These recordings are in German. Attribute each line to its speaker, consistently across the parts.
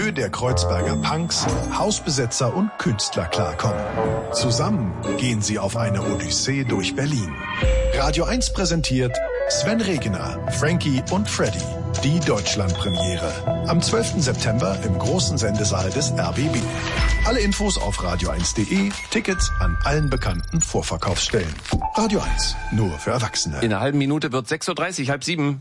Speaker 1: Milieu der Kreuzberger Punks, Hausbesetzer und Künstler klarkommen. Zusammen gehen sie auf eine Odyssee durch Berlin. Radio 1 präsentiert Sven Regener, Frankie und Freddy. Die Deutschlandpremiere. Am 12. September im großen Sendesaal des RBB. Alle Infos auf radio1.de, Tickets an allen bekannten Vorverkaufsstellen. Radio 1, nur für Erwachsene.
Speaker 2: In einer halben Minute wird 6:30 Uhr, 6:30.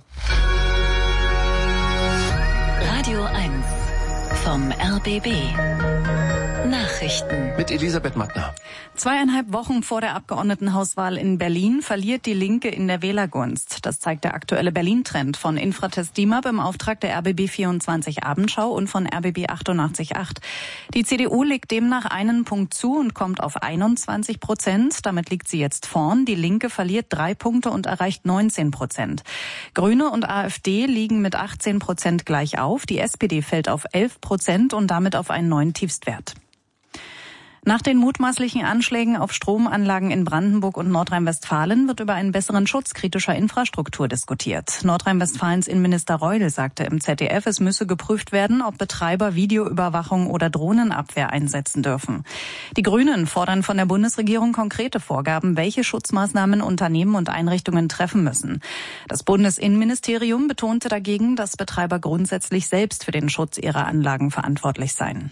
Speaker 3: Radio 1 vom RBB. Nachrichten.
Speaker 2: Mit Elisabeth Mattner.
Speaker 4: 2,5 Wochen vor der Abgeordnetenhauswahl in Berlin verliert die Linke in der Wählergunst. Das zeigt der aktuelle Berlin-Trend von Infratest DIMAP im Auftrag der RBB 24 Abendschau und von RBB 88.8. Die CDU legt demnach einen Punkt zu und kommt auf 21%. Damit liegt sie jetzt vorn. Die Linke verliert 3 Punkte und erreicht 19%. Grüne und AfD liegen mit 18% gleich auf. Die SPD fällt auf 11% und damit auf einen neuen Tiefstwert. Nach den mutmaßlichen Anschlägen auf Stromanlagen in Brandenburg und Nordrhein-Westfalen wird über einen besseren Schutz kritischer Infrastruktur diskutiert. Nordrhein-Westfalens Innenminister Reul sagte im ZDF, es müsse geprüft werden, ob Betreiber Videoüberwachung oder Drohnenabwehr einsetzen dürfen. Die Grünen fordern von der Bundesregierung konkrete Vorgaben, welche Schutzmaßnahmen Unternehmen und Einrichtungen treffen müssen. Das Bundesinnenministerium betonte dagegen, dass Betreiber grundsätzlich selbst für den Schutz ihrer Anlagen verantwortlich seien.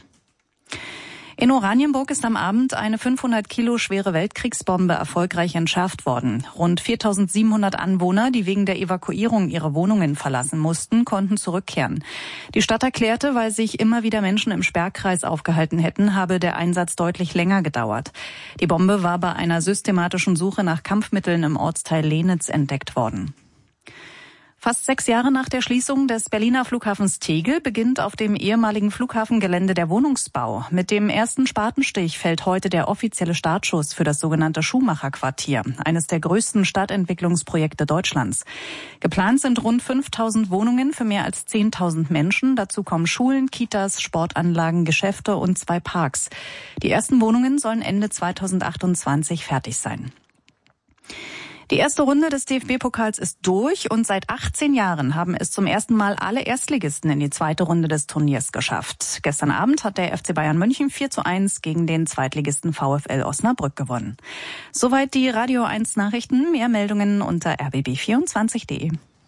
Speaker 4: In Oranienburg ist am Abend eine 500 Kilo schwere Weltkriegsbombe erfolgreich entschärft worden. Rund 4.700 Anwohner, die wegen der Evakuierung ihre Wohnungen verlassen mussten, konnten zurückkehren. Die Stadt erklärte, weil sich immer wieder Menschen im Sperrkreis aufgehalten hätten, habe der Einsatz deutlich länger gedauert. Die Bombe war bei einer systematischen Suche nach Kampfmitteln im Ortsteil Lenitz entdeckt worden. Fast 6 Jahre nach der Schließung des Berliner Flughafens Tegel beginnt auf dem ehemaligen Flughafengelände der Wohnungsbau. Mit dem ersten Spatenstich fällt heute der offizielle Startschuss für das sogenannte Schumacher-Quartier, eines der größten Stadtentwicklungsprojekte Deutschlands. Geplant sind rund 5.000 Wohnungen für mehr als 10.000 Menschen. Dazu kommen Schulen, Kitas, Sportanlagen, Geschäfte und 2 Parks. Die ersten Wohnungen sollen Ende 2028 fertig sein. Die erste Runde des DFB-Pokals ist durch und seit 18 Jahren haben es zum ersten Mal alle Erstligisten in die zweite Runde des Turniers geschafft. Gestern Abend hat der FC Bayern München 4:1 gegen den Zweitligisten VfL Osnabrück gewonnen. Soweit die Radio 1 Nachrichten. Mehr Meldungen unter rbb24.de.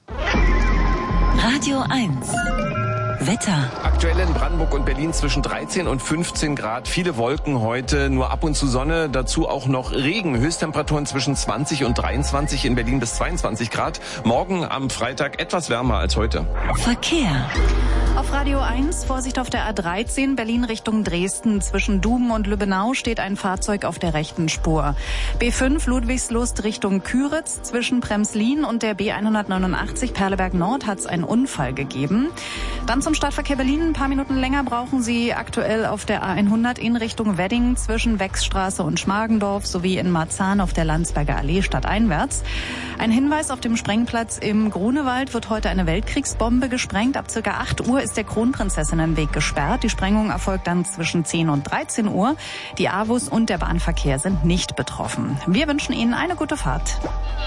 Speaker 3: Radio 1 Wetter.
Speaker 2: Aktuell in Brandenburg und Berlin zwischen 13 und 15 Grad. Viele Wolken heute, nur ab und zu Sonne. Dazu auch noch Regen. Höchsttemperaturen zwischen 20 und 23, in Berlin bis 22 Grad. Morgen am Freitag etwas wärmer als heute.
Speaker 3: Verkehr.
Speaker 4: Auf Radio 1, Vorsicht auf der A13, Berlin Richtung Dresden. Zwischen Duben und Lübbenau steht ein Fahrzeug auf der rechten Spur. B5 Ludwigslust Richtung Küritz. Zwischen Premslin und der B189 Perleberg Nord hat es einen Unfall gegeben. Dann zum Stadtverkehr Berlin. Ein paar Minuten länger brauchen Sie aktuell auf der A100 in Richtung Wedding zwischen Wechsstraße und Schmargendorf sowie in Marzahn auf der Landsberger Allee stadteinwärts. Ein Hinweis: Auf dem Sprengplatz im Grunewald wird heute eine Weltkriegsbombe gesprengt. Ab ca. 8 Uhr ist der Kronprinzessinnenweg gesperrt. Die Sprengung erfolgt dann zwischen 10 und 13 Uhr. Die AWUS und der Bahnverkehr sind nicht betroffen. Wir wünschen Ihnen eine gute Fahrt.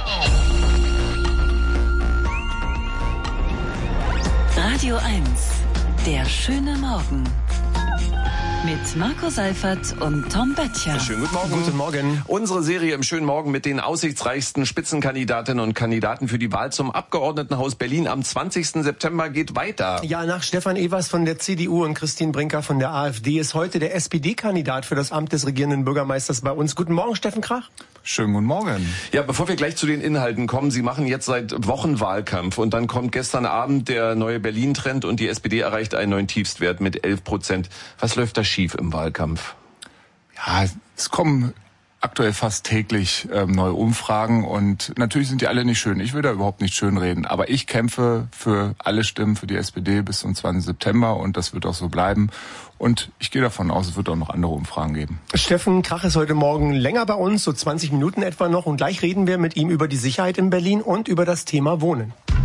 Speaker 3: Radio 1, der schöne Morgen. Mit Marco Seifert und Tom Böttcher.
Speaker 2: Schönen guten Morgen.
Speaker 5: Guten Morgen.
Speaker 2: Unsere Serie im schönen Morgen mit den aussichtsreichsten Spitzenkandidatinnen und Kandidaten für die Wahl zum Abgeordnetenhaus Berlin am 20. September geht weiter.
Speaker 5: Ja, nach Stefan Evers von der CDU und Christine Brinker von der AfD ist heute der SPD-Kandidat für das Amt des regierenden Bürgermeisters bei uns. Guten Morgen, Steffen Krach.
Speaker 6: Schönen guten Morgen.
Speaker 2: Ja, bevor wir gleich zu den Inhalten kommen, Sie machen jetzt seit Wochen Wahlkampf und dann kommt gestern Abend der neue Berlin-Trend und die SPD erreicht einen neuen Tiefstwert mit 11%. Was läuft da schief im Wahlkampf?
Speaker 6: Ja, es kommen aktuell fast täglich neue Umfragen und natürlich sind die alle nicht schön. Ich will da überhaupt nicht schön reden, aber ich kämpfe für alle Stimmen für die SPD bis zum 20. September und das wird auch so bleiben. Und ich gehe davon aus, es wird auch noch andere Umfragen geben.
Speaker 5: Steffen Krach ist heute Morgen länger bei uns, so 20 Minuten etwa noch. Und gleich reden wir mit ihm über die Sicherheit in Berlin und über das Thema Wohnen.